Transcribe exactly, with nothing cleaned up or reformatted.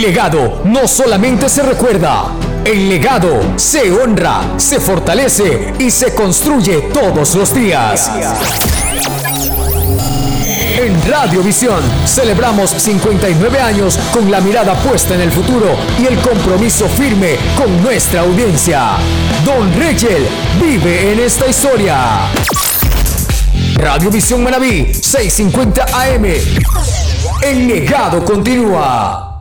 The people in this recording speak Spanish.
legado no solamente se recuerda, el legado se honra, se fortalece y se construye todos los días. En Radiovisión celebramos cincuenta y nueve años con la mirada puesta en el futuro y el compromiso firme con nuestra audiencia. Don Reyel vive en esta historia. Radiovisión Manabí, seiscientos cincuenta A M. El legado continúa.